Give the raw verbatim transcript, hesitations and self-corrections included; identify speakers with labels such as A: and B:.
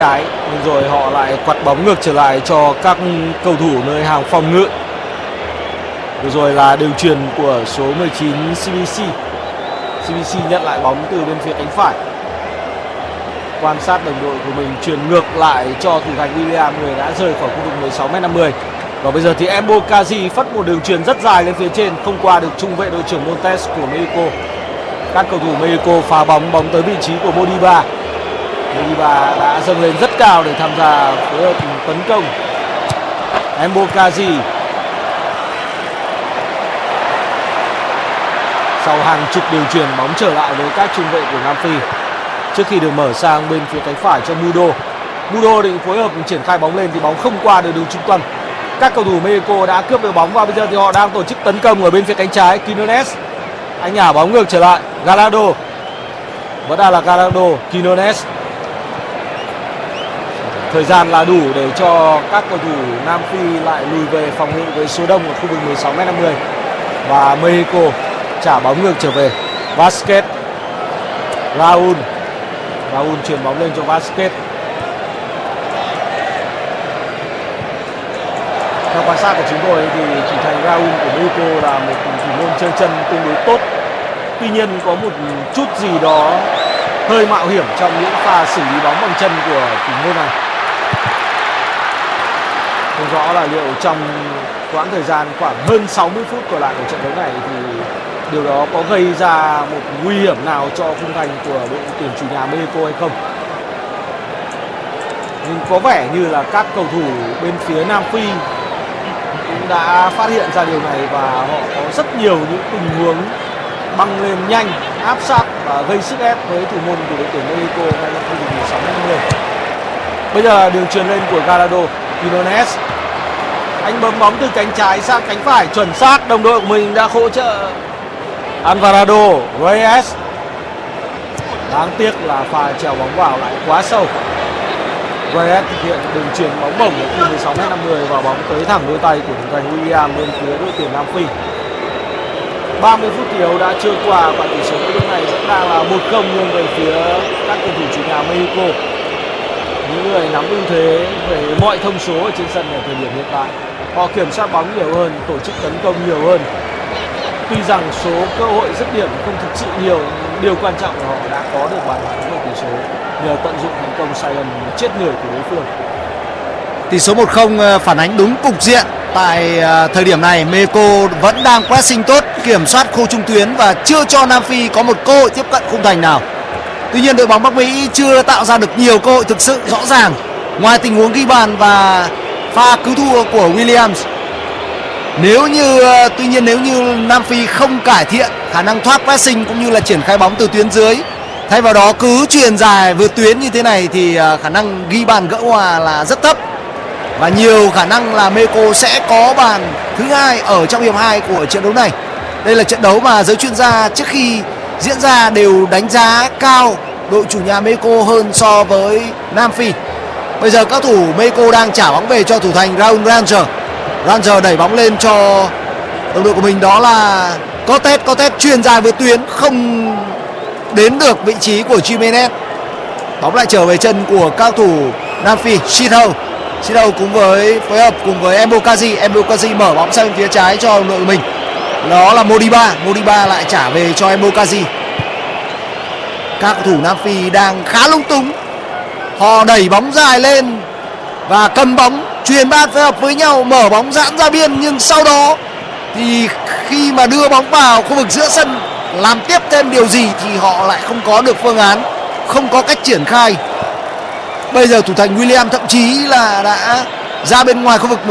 A: trái, nhưng rồi họ lại quặt bóng ngược trở lại cho các cầu thủ nơi hàng phòng ngự. Vừa rồi là đường chuyền của số mười chín xê bê xê. xê bê xê nhận lại bóng từ bên phía cánh phải, quan sát đồng đội của mình, chuyền ngược lại cho thủ thành William, người đã rời khỏi khu vực mười sáu mét năm mươi. Và bây giờ thì Embocasi phất một đường chuyền rất dài lên phía trên, không qua được trung vệ đội trưởng Montes của Mexico. Các cầu thủ Mexico phá bóng, bóng tới vị trí của Modiba. Modiba đã dâng lên rất cao để tham gia phối hợp tấn công. Embocasi sau hàng chục đường chuyền, bóng trở lại với các trung vệ của Nam Phi trước khi được mở sang bên phía cánh phải cho Mudo. Mudo định phối hợp triển khai bóng lên thì bóng không qua được đường trung tâm. Các cầu thủ Mexico đã cướp được bóng và bây giờ thì họ đang tổ chức tấn công ở bên phía cánh trái. Quinones, anh nhả bóng ngược trở lại. Gallardo, vẫn đang là Gallardo. Quinones, thời gian là đủ để cho các cầu thủ Nam Phi lại lùi về phòng ngự với số đông ở khu vực mười sáu mét năm mươi. Và Mexico trả bóng ngược trở về. Vasquez, Raul, Raul chuyển bóng lên cho Vasquez. Theo quan sát của chúng tôi thì thủ thành Raul của Mexico là một thủ môn chơi chân tương đối tốt. Tuy nhiên có một chút gì đó hơi mạo hiểm trong những pha xử lý bóng bằng chân của thủ môn này. Không rõ là liệu trong quãng thời gian khoảng hơn sáu mươi phút còn lại của trận đấu này thì điều đó có gây ra một nguy hiểm nào cho khung thành của đội tuyển chủ nhà Mexico hay không. Nhưng có vẻ như là các cầu thủ bên phía Nam Phi cũng đã phát hiện ra điều này và họ có rất nhiều những tình huống băng lên nhanh, áp sát và gây sức ép với thủ môn của đội tuyển Mexico ngay trong khu vực mười sáu mét năm mươi. Bây giờ là đường chuyền lên của Gallardo. Quinones, anh bấm bóng từ cánh trái sang cánh phải chuẩn xác, đồng đội của mình đã hỗ trợ. Alvarado Reyes, đáng tiếc là pha chèo bóng vào lại quá sâu. Reyes thực hiện đường chuyền bóng bổng ở khu mười sáu mét năm mươi và bóng tới thẳng đôi tay của thủ thành William bên phía đội tuyển Nam Phi. ba mươi phút thi đấu đã trôi qua và tỷ số lúc này vẫn đang là một không nghiêng về phía các cầu thủ chủ nhà Mexico. Những người nắm ưu thế về mọi thông số ở trên sân ở thời điểm hiện tại. Họ kiểm soát bóng nhiều hơn, tổ chức tấn công nhiều hơn. Tuy rằng số cơ hội dứt điểm không thực sự nhiều, điều quan trọng là họ đã có được bàn thắng ở tỷ số nhờ tận dụng thành công sai lầm chết người của đối phương.
B: Tỷ số một không phản ánh đúng cục diện. Tại thời điểm này Mexico vẫn đang pressing tốt, kiểm soát khâu trung tuyến và chưa cho Nam Phi có một cơ hội tiếp cận khung thành nào. Tuy nhiên đội bóng Bắc Mỹ chưa tạo ra được nhiều cơ hội thực sự rõ ràng ngoài tình huống ghi bàn và pha cứu thua của Williams. Nếu như tuy nhiên nếu như Nam Phi không cải thiện khả năng thoát pressing cũng như là triển khai bóng từ tuyến dưới, thay vào đó cứ chuyền dài vượt tuyến như thế này thì khả năng ghi bàn gỡ hòa là rất thấp và nhiều khả năng là Mexico sẽ có bàn thứ hai ở trong hiệp hai của trận đấu này. Đây là trận đấu mà giới chuyên gia trước khi diễn ra đều đánh giá cao đội chủ nhà Mexico hơn so với Nam Phi. Bây giờ các thủ Mexico đang trả bóng về cho thủ thành Raul Ranger. Ranger đẩy bóng lên cho đồng đội của mình, đó là Cortez. Cortez chuyền dài vượt tuyến không đến được vị trí của Jimenez. Bóng lại trở về chân của các thủ Nam Phi. Shito Shito cùng với phối hợp cùng với Embocasi. Embocasi mở bóng sang phía trái cho đồng đội của mình, đó là Modiba. Modiba lại trả về cho Embocasi. Các thủ Nam Phi đang khá lung túng. Họ đẩy bóng dài lên và cầm bóng, chuyền bát phối hợp với nhau, mở bóng giãn ra biên, nhưng sau đó thì khi mà đưa bóng vào khu vực giữa sân làm tiếp thêm điều gì thì họ lại không có được phương án, không có cách triển khai. Bây giờ thủ thành William thậm chí là đã ra bên ngoài khu vực